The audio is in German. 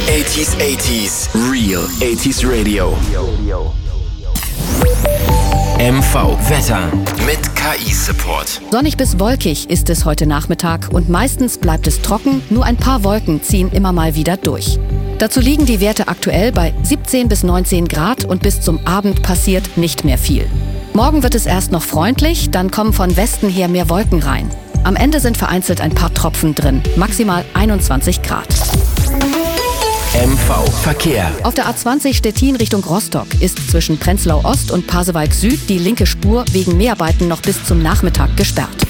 80s, Real 80s Radio. MV Wetter mit KI-Support. Sonnig bis wolkig ist es heute Nachmittag und meistens bleibt es trocken, nur ein paar Wolken ziehen immer mal wieder durch. Dazu liegen die Werte aktuell bei 17 bis 19 Grad und bis zum Abend passiert nicht mehr viel. Morgen wird es erst noch freundlich, dann kommen von Westen her mehr Wolken rein. Am Ende sind vereinzelt ein paar Tropfen drin, maximal 21 Grad. MV Verkehr. Auf der A20 Stettin Richtung Rostock ist zwischen Prenzlau Ost und Pasewalk Süd die linke Spur wegen Mäharbeiten noch bis zum Nachmittag gesperrt.